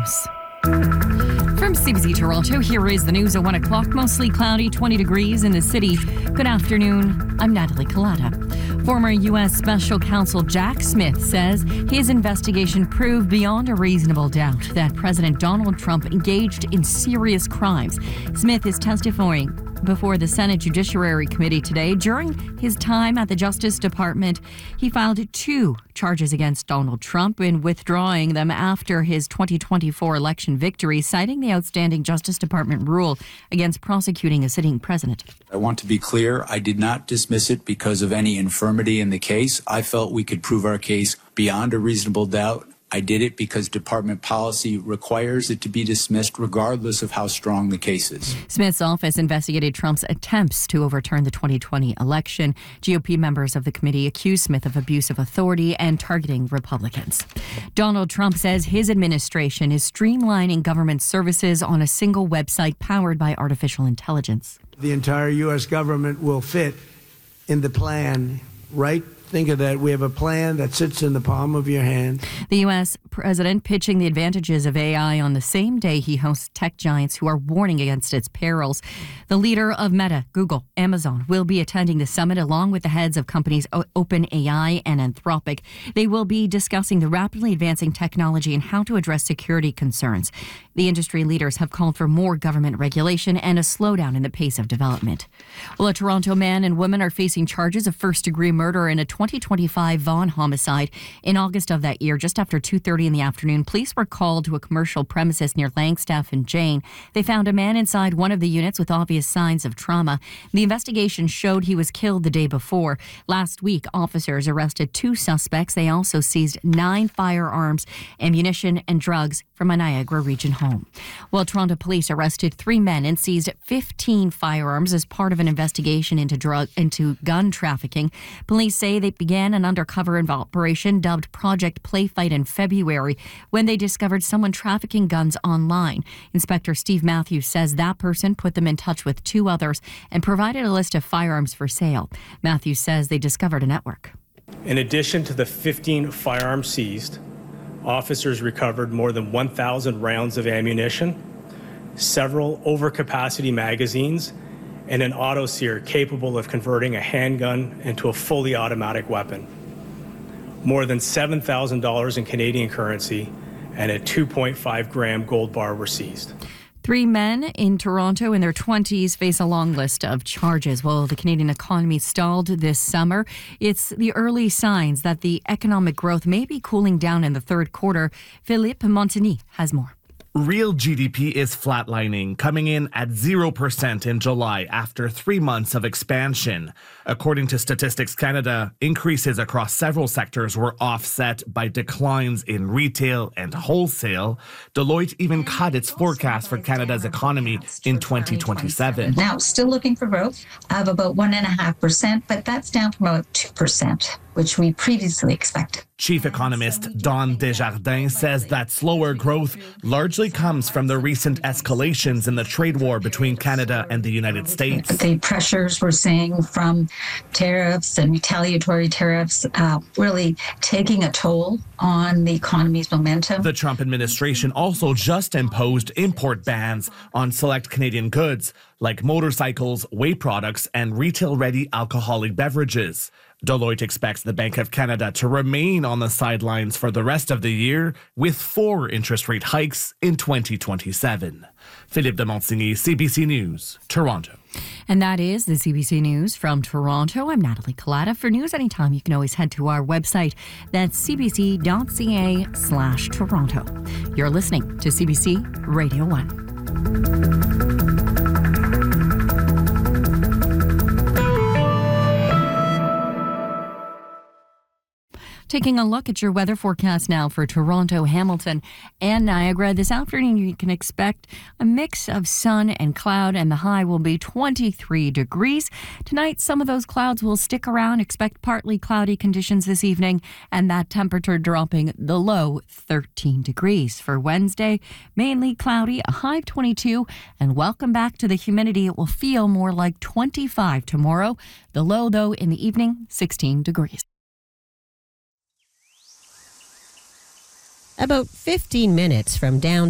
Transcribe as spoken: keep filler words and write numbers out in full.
news. From C B C Toronto, here is the news at one o'clock. Mostly cloudy, twenty degrees in the city. Good afternoon. I'm Natalie Collada. Former U S Special Counsel Jack Smith says his investigation proved beyond a reasonable doubt that President Donald Trump engaged in serious crimes. Smith is testifying before the Senate Judiciary Committee today. During his time at the Justice Department, he filed two charges against Donald Trump in withdrawing them after his twenty twenty-four election victory, citing the outstanding Justice Department rule against prosecuting a sitting president. I want to be clear, I did not dismiss it because of any infirmity in the case. I felt we could prove our case beyond a reasonable doubt. I did it because department policy requires it to be dismissed regardless of how strong the case is. Smith's office investigated Trump's attempts to overturn the twenty twenty election. G O P members of the committee accused Smith of abuse of authority and targeting Republicans. Donald Trump says his administration is streamlining government services on a single website powered by artificial intelligence. The entire U S government will fit in the plan, right? Think of that. We have a plan that sits in the palm of your hand. The U S president pitching the advantages of A I on the same day he hosts tech giants who are warning against its perils. The leader of Meta, Google, Amazon will be attending the summit along with the heads of companies OpenAI and Anthropic. They will be discussing the rapidly advancing technology and how to address security concerns. The industry leaders have called for more government regulation and a slowdown in the pace of development. Well, a Toronto man and woman are facing charges of first-degree murder in a twenty twenty-five Vaughan homicide. In August of that year, just after two thirty in the afternoon, police were called to a commercial premises near Langstaff and Jane. They found a man inside one of the units with obvious signs of trauma. The investigation showed he was killed the day before. Last week, officers arrested two suspects. They also seized nine firearms, ammunition, and drugs from a Niagara region home. Well, Toronto police arrested three men and seized fifteen firearms as part of an investigation into drug into gun trafficking. Police say they began an undercover operation dubbed Project Playfight in February when they discovered someone trafficking guns online. Inspector Steve Matthews says that person put them in touch with two others and provided a list of firearms for sale. Matthews says they discovered a network. In addition to the fifteen firearms seized, officers recovered more than one thousand rounds of ammunition, several overcapacity magazines, and an auto-sear capable of converting a handgun into a fully automatic weapon. More than seven thousand dollars in Canadian currency and a two point five gram gold bar were seized. Three men in Toronto in their twenties face a long list of charges. Well, the Canadian economy stalled this summer. It's the early signs that the economic growth may be cooling down in the third quarter. Philippe Montagny has more. Real G D P is flatlining, coming in at zero percent in July after three months of expansion. According to Statistics Canada, increases across several sectors were offset by declines in retail and wholesale. Deloitte even cut its forecast for Canada's economy in twenty twenty-seven. Now, still looking for growth of about one point five percent, but that's down from about two percent, which we previously expected. Chief economist Don Desjardins says that slower growth largely comes from the recent escalations in the trade war between Canada and the United States. The pressures we're seeing from tariffs and retaliatory tariffs uh, really taking a toll on the economy's momentum. The Trump administration also just imposed import bans on select Canadian goods like motorcycles, whey products, and retail-ready alcoholic beverages. Deloitte expects the Bank of Canada to remain on the sidelines for the rest of the year with four interest rate hikes in twenty twenty-seven. Philippe de Montigny, C B C News, Toronto. And that is the C B C News from Toronto. I'm Natalie Collada. For news anytime, you can always head to our website. That's cbc.ca slash Toronto. You're listening to C B C Radio one. Taking a look at your weather forecast now for Toronto, Hamilton, and Niagara. This afternoon, you can expect a mix of sun and cloud, and the high will be twenty-three degrees. Tonight, some of those clouds will stick around. Expect partly cloudy conditions this evening, and that temperature dropping the low thirteen degrees. For Wednesday, mainly cloudy, a high of twenty-two, and welcome back to the humidity. It will feel more like twenty-five tomorrow. The low, though, in the evening, sixteen degrees. About fifteen minutes from downtown